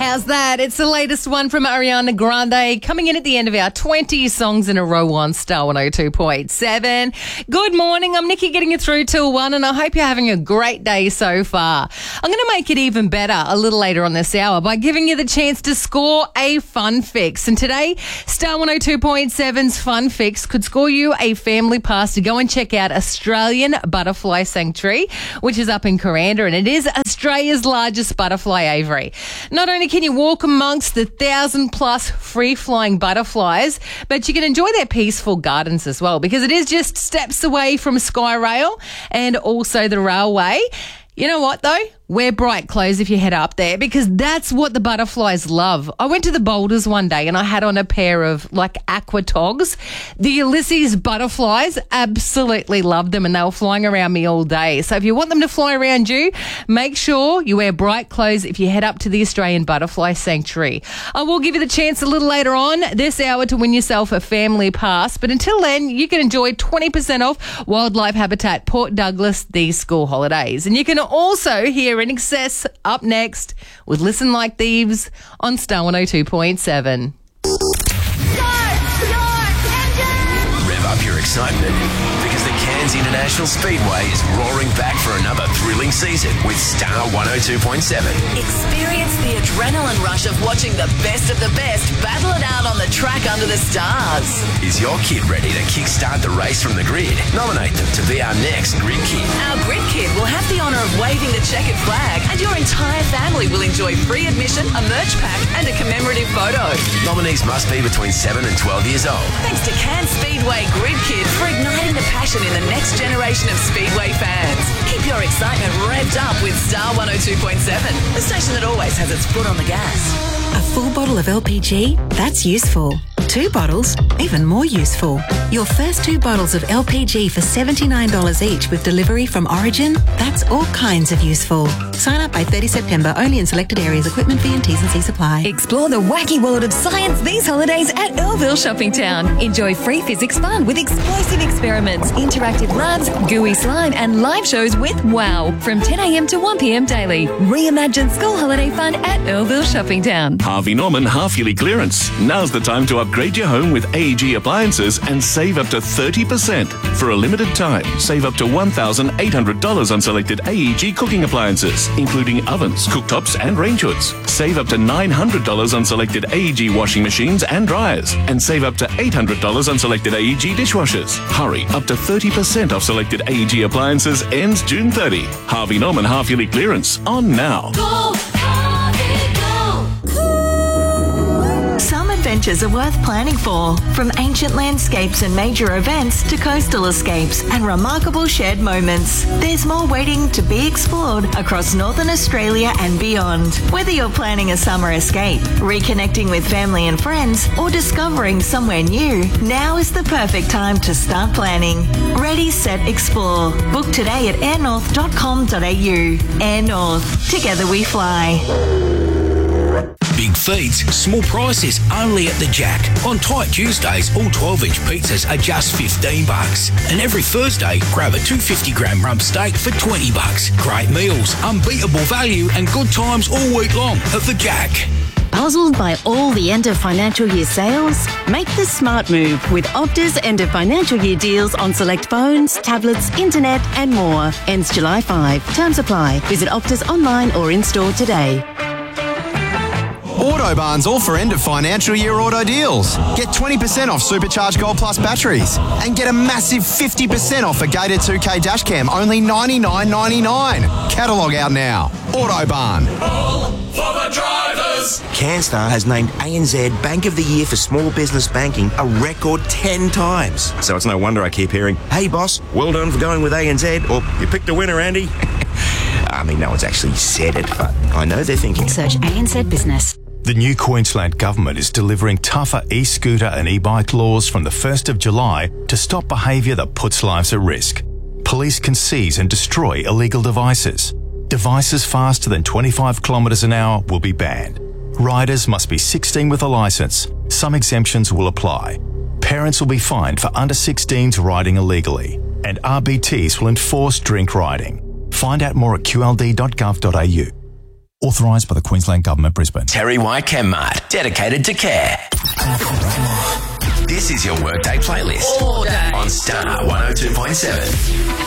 How's that? It's the latest one from Ariana Grande, coming in at the end of our 20 songs in a row on Star 102.7. Good morning. I'm Nikki, getting you through till 1, and I hope you're having a great day so far. I'm going to make it even better a little later on this hour by giving you the chance to score a fun fix. And today, Star 102.7's Fun Fix could score you a family pass to go and check out Australian Butterfly Sanctuary, which is up in Kuranda, and it is Australia's largest butterfly aviary. Not only can you walk amongst the 1,000+ free-flying butterflies, but you can enjoy their peaceful gardens as well, because it is just steps away from Skyrail and also the railway. You know what, though? Wear bright clothes if you head up there, because that's what the butterflies love. I went to the Boulders one day and I had on a pair of aqua togs. The Ulysses butterflies absolutely loved them, and they were flying around me all day. So if you want them to fly around you, make sure you wear bright clothes if you head up to the Australian Butterfly Sanctuary. I will give you the chance a little later on this hour to win yourself a family pass. But until then, you can enjoy 20% off Wildlife Habitat Port Douglas these school holidays. And you can also hear In Excess up next with Listen Like Thieves on Star 102.7. Rev up your excitement, because the Cairns International Speedway is roaring back for another thrilling season with Star 102.7. Experience the adrenaline rush of watching the best battle it out on the track under the stars. Is your kid ready to kickstart the race from the grid? Nominate them to be our next Grid Kid. Our Grid Kid will have the honour of waving the checkered flag, and your entire family will enjoy free admission, a merch pack and a commemorative photo. Nominees must be between 7 and 12 years old. Thanks to Cairns Speedway Grid Kid for igniting the passion in the next generation of Speedway fans. Keep your excitement revved up with Star 102.7, the station that always has its foot on the gas. A full bottle of LPG? That's useful. 2 bottles? Even more useful. Your first 2 bottles of LPG for $79 each with delivery from Origin? That's all kinds of useful. Sign up by 30 September, only in selected areas. Equipment fee and T's and C's apply. Explore the wacky world of science these holidays at Earlville Shopping Town. Enjoy free physics fun with explosive experiments, interactive labs, gooey slime and live shows with WOW from 10 a.m. to 1 p.m. daily. Reimagine school holiday fun at Earlville Shopping Town. Harvey Norman half-yearly clearance. Now's the time to upgrade your home with AEG appliances and save up to 30%. For a limited time, save up to $1,800 on selected AEG cooking appliances, including ovens, cooktops and range hoods. Save up to $900 on selected AEG washing machines and dryers, and save up to $800 on selected AEG dishwashers. Hurry, up to 30% off selected AEG appliances ends June 30. Harvey Norman half-yearly clearance on now. Some adventures are worth planning for, from ancient landscapes and major events to coastal escapes and remarkable shared moments. There's more waiting to be explored across Northern Australia and beyond. Whether you're planning a summer escape, reconnecting with family and friends, or discovering somewhere new, now is the perfect time to start planning. Ready, set, explore. Book today at airnorth.com.au. Air North. Together we fly. Big feeds, small prices only at the Jack. On tight Tuesdays, all 12-inch pizzas are just $15. And every Thursday, grab a 250-gram rump steak for $20. Great meals, unbeatable value and good times all week long at the Jack. Puzzled by all the end of financial year sales? Make the smart move with Optus end of financial year deals on select phones, tablets, internet and more. Ends July 5. Terms apply. Visit Optus online or in-store today. Autobarn's all for end of financial year auto deals. Get 20% off Supercharged Gold Plus batteries and get a massive 50% off a Gator 2K dash cam, only $99.99. Catalogue out now. Autobarn. All for the drivers. CanStar has named ANZ Bank of the Year for Small Business Banking a record 10 times. So it's no wonder I keep hearing, "Hey boss, well done for going with ANZ," or "You picked a winner, Andy." I mean, no one's actually said it, but I know they're thinking. Search ANZ Business. The new Queensland Government is delivering tougher e-scooter and e-bike laws from the 1st of July to stop behaviour that puts lives at risk. Police can seize and destroy illegal devices. Devices faster than 25 kilometres an hour will be banned. Riders must be 16 with a licence. Some exemptions will apply. Parents will be fined for under 16s riding illegally. And RBTs will enforce drink riding. Find out more at qld.gov.au. Authorised by the Queensland Government, Brisbane. Terry White ChemMart, dedicated to care. This is your workday playlist All day. on Star 102.7.